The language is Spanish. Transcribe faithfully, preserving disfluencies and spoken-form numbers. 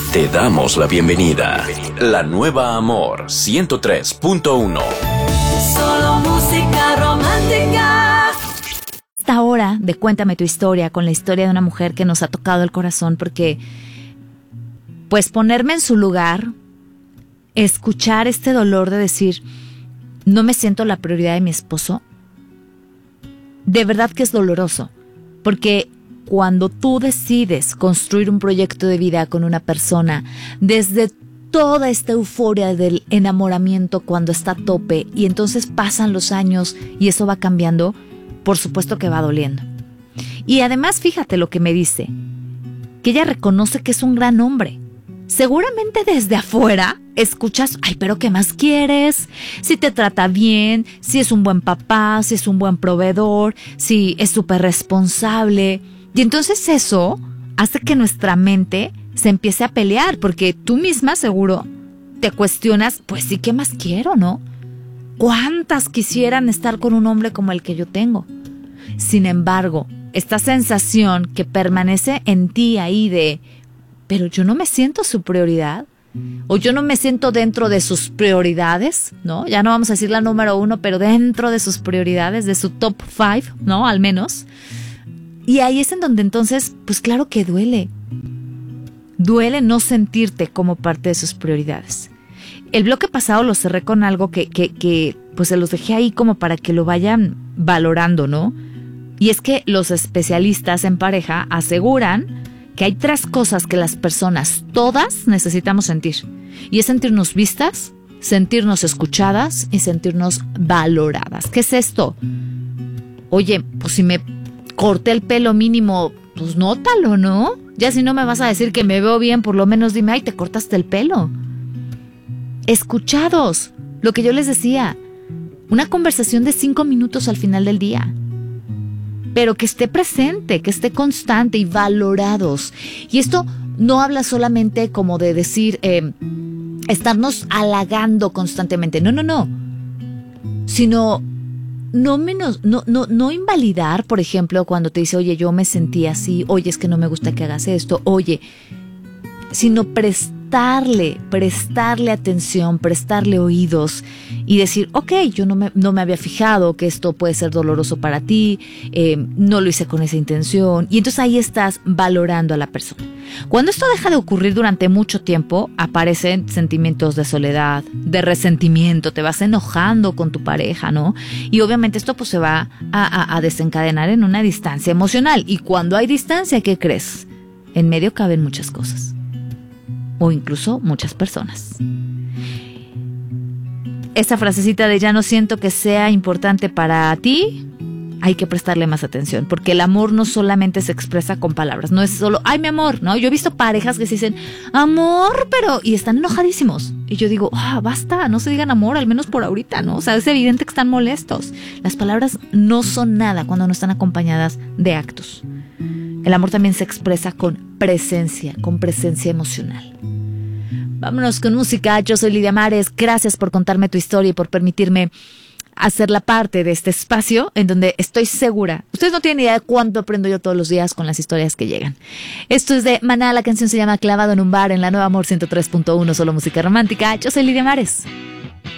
Te damos la bienvenida. La nueva Amor ciento tres punto uno. Solo música romántica. Esta hora de Cuéntame tu historia, con la historia de una mujer que nos ha tocado el corazón, porque pues ponerme en su lugar, escuchar este dolor de decir, no me siento la prioridad de mi esposo, de verdad que es doloroso, porque cuando tú decides construir un proyecto de vida con una persona, desde toda esta euforia del enamoramiento cuando está a tope, y entonces pasan los años y eso va cambiando, por supuesto que va doliendo. Y además, fíjate lo que me dice, que ella reconoce que es un gran hombre. Seguramente desde afuera escuchas, ay, pero ¿qué más quieres? Si te trata bien, si es un buen papá, si es un buen proveedor, si es súper responsable. Y entonces eso hace que nuestra mente se empiece a pelear, porque tú misma seguro te cuestionas, pues sí, ¿qué más quiero, no? ¿Cuántas quisieran estar con un hombre como el que yo tengo? Sin embargo, esta sensación que permanece en ti ahí de, pero yo no me siento su prioridad, o yo no me siento dentro de sus prioridades, ¿no? Ya no vamos a decir la número uno, pero dentro de sus prioridades, de su top five, ¿no? Al menos. Y ahí es en donde entonces, pues claro que duele. Duele no sentirte como parte de sus prioridades. El bloque pasado lo cerré con algo que, que, que pues se los dejé ahí como para que lo vayan valorando, ¿no? Y es que los especialistas en pareja aseguran que hay tres cosas que las personas, todas, necesitamos sentir. Y es sentirnos vistas, sentirnos escuchadas y sentirnos valoradas. ¿Qué es esto? Oye, pues si me corté el pelo mínimo, pues nótalo, ¿no? Ya si no me vas a decir que me veo bien, por lo menos dime, ay, te cortaste el pelo. Escuchados, lo que yo les decía, una conversación de cinco minutos al final del día, pero que esté presente, que esté constante y valorados. Y esto no habla solamente como de decir, eh, estarnos halagando constantemente, no, no, no, sino no menos, no, no, no invalidar, por ejemplo, cuando te dice, oye, yo me sentí así, oye, es que no me gusta que hagas esto, oye, sino prestarle, prestarle atención, prestarle oídos y decir, ok, yo no me, no me había fijado que esto puede ser doloroso para ti, eh, no lo hice con esa intención, y entonces ahí estás valorando a la persona. Cuando esto deja de ocurrir durante mucho tiempo, aparecen sentimientos de soledad, de resentimiento, te vas enojando con tu pareja, ¿no? Y obviamente esto pues se va a, a, a desencadenar en una distancia emocional, y cuando hay distancia, ¿qué crees? En medio caben muchas cosas. O incluso muchas personas. Esa frasecita de ya no siento que sea importante para ti, hay que prestarle más atención, porque el amor no solamente se expresa con palabras, no es solo, ay, mi amor, ¿no? Yo he visto parejas que se dicen, amor, pero, y están enojadísimos. Y yo digo, ah, basta, no se digan amor, al menos por ahorita, ¿no? O sea, es evidente que están molestos. Las palabras no son nada cuando no están acompañadas de actos. El amor también se expresa con presencia, con presencia emocional. Vámonos con música. Yo soy Lidia Mares. Gracias por contarme tu historia y por permitirme hacer la parte de este espacio en donde estoy segura. Ustedes no tienen idea de cuánto aprendo yo todos los días con las historias que llegan. Esto es de Maná. La canción se llama Clavado en un bar en la nueva Amor ciento tres punto uno. Solo música romántica. Yo soy Lidia Mares.